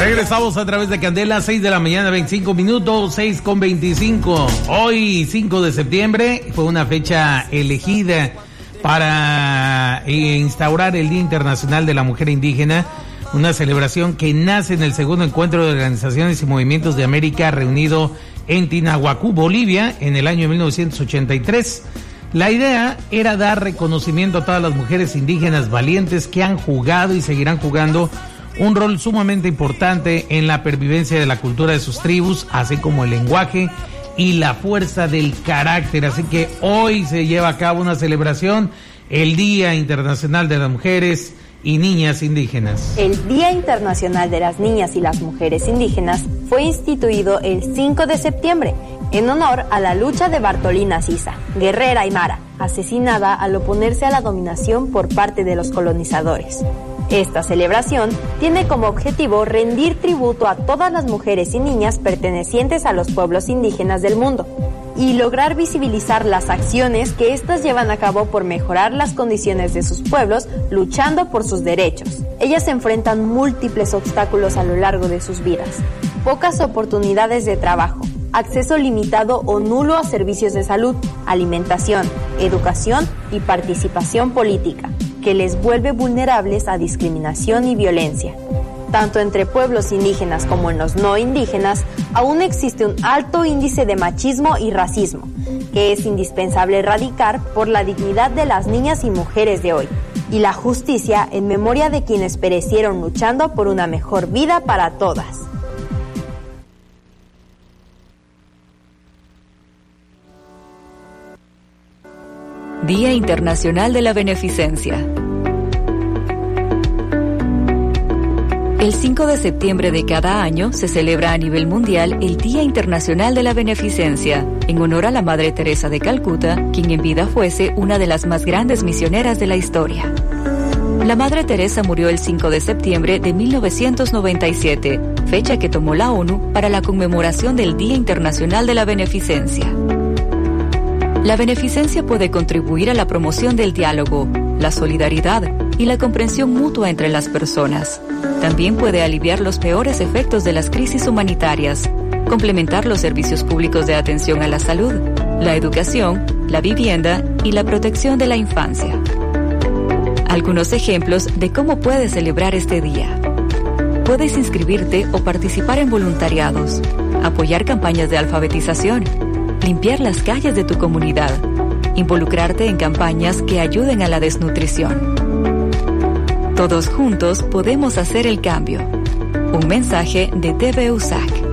Regresamos a través de Candela, 6 de la mañana, 25 minutos, 6:25. Hoy, 5 de septiembre, fue una fecha elegida para instaurar el Día Internacional de la Mujer Indígena, una celebración que nace en el segundo encuentro de organizaciones y movimientos de América reunido en Tinahuacú, Bolivia, en el año 1983. La idea era dar reconocimiento a todas las mujeres indígenas valientes que han jugado y seguirán jugando un rol sumamente importante en la pervivencia de la cultura de sus tribus, así como el lenguaje y la fuerza del carácter. Así que hoy se lleva a cabo una celebración, el Día Internacional de las Mujeres y Niñas Indígenas. El Día Internacional de las Niñas y las Mujeres Indígenas fue instituido el 5 de septiembre en honor a la lucha de Bartolina Sisa, guerrera aymara, asesinada al oponerse a la dominación por parte de los colonizadores. Esta celebración tiene como objetivo rendir tributo a todas las mujeres y niñas pertenecientes a los pueblos indígenas del mundo y lograr visibilizar las acciones que éstas llevan a cabo por mejorar las condiciones de sus pueblos luchando por sus derechos. Ellas enfrentan múltiples obstáculos a lo largo de sus vidas: pocas oportunidades de trabajo, acceso limitado o nulo a servicios de salud, alimentación, educación y participación política, que les vuelve vulnerables a discriminación y violencia. Tanto entre pueblos indígenas como en los no indígenas, aún existe un alto índice de machismo y racismo, que es indispensable erradicar por la dignidad de las niñas y mujeres de hoy, y la justicia en memoria de quienes perecieron luchando por una mejor vida para todas. Día Internacional de la Beneficencia. El 5 de septiembre de cada año se celebra a nivel mundial el Día Internacional de la Beneficencia, en honor a la Madre Teresa de Calcuta, quien en vida fuese una de las más grandes misioneras de la historia. La Madre Teresa murió el 5 de septiembre de 1997, fecha que tomó la ONU para la conmemoración del Día Internacional de la Beneficencia. La beneficencia puede contribuir a la promoción del diálogo, la solidaridad y la comprensión mutua entre las personas. También puede aliviar los peores efectos de las crisis humanitarias, complementar los servicios públicos de atención a la salud, la educación, la vivienda y la protección de la infancia. Algunos ejemplos de cómo puedes celebrar este día. Puedes inscribirte o participar en voluntariados, apoyar campañas de alfabetización, limpiar las calles de tu comunidad, involucrarte en campañas que ayuden a la desnutrición. Todos juntos podemos hacer el cambio. Un mensaje de TV USAC.